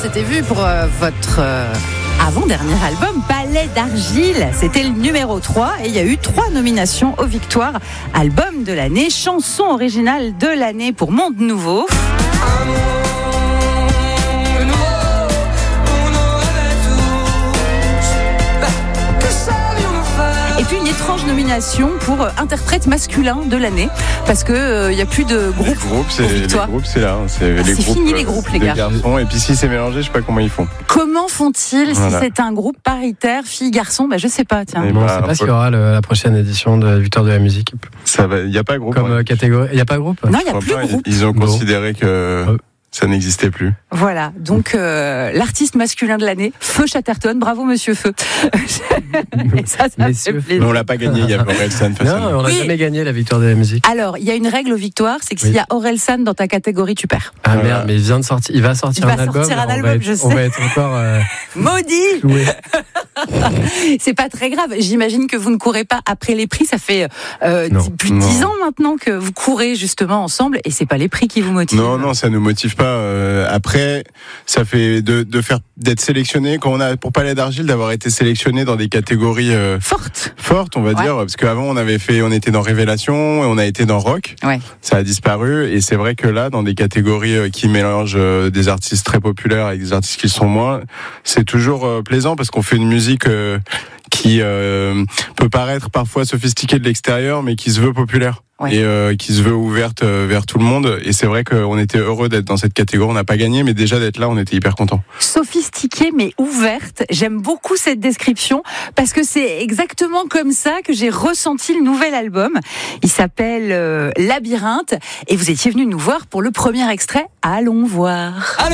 s'était vu pour votre avant-dernier album, Palais d'Argile. C'était le numéro 3 et il y a eu 3 nominations aux victoires. Album de l'année, chanson originale de l'année pour Monde Nouveau. Et puis une étrange nomination pour interprète masculin de l'année, parce que il y a plus de groupe. Les groupes, c'est là. C'est fini les groupes, les gars. Garçons. Et puis si c'est mélangé, je sais pas comment ils font. Comment font-ils si c'est un groupe paritaire, filles-garçons? Je sais pas. Tiens. On ne sait pas s'il y aura la prochaine édition de Victoire de la musique. Il n'y a pas de groupe. Comme catégorie. Il n'y a pas de groupe? Non, il n'y a plus de groupe. Ils ont considéré que ça n'existait plus. Voilà, donc l'artiste masculin de l'année, Feu Chatterton, bravo Monsieur Feu. Et ça fait plaisir. Mais on l'a pas gagné, il y avait Orelsan face à nous. Non, on n'a jamais gagné la Victoire de la musique. Alors, il y a une règle aux victoires, c'est que s'il y a Orelsan dans ta catégorie, tu perds. Ah merde, mais il va sortir un album. Je on sais. va être encore maudit. C'est pas très grave. J'imagine que vous ne courez pas après les prix. Ça fait plus de 10 ans maintenant que vous courez justement ensemble, et c'est pas les prix qui vous motivent. Non, ça nous motive pas. Après, ça fait d'être sélectionné quand on a pour Palais d'Argile, d'avoir été sélectionné dans des catégories fortes, on va dire, parce qu'avant on était dans Révélation et on a été dans Rock. Ouais. Ça a disparu, et c'est vrai que là, dans des catégories qui mélangent des artistes très populaires avec des artistes qui le sont moins, c'est toujours plaisant parce qu'on fait une musique qui peut paraître parfois sophistiquée de l'extérieur, mais qui se veut populaire. Ouais. Et qui se veut ouverte vers tout le monde. Et c'est vrai qu'on était heureux d'être dans cette catégorie. On n'a pas gagné, mais déjà d'être là, on était hyper contents. Sophistiquée mais ouverte. J'aime beaucoup cette description parce que c'est exactement comme ça que j'ai ressenti le nouvel album. Il s'appelle Labyrinthe, et vous étiez venu nous voir pour le premier extrait. Allons voir.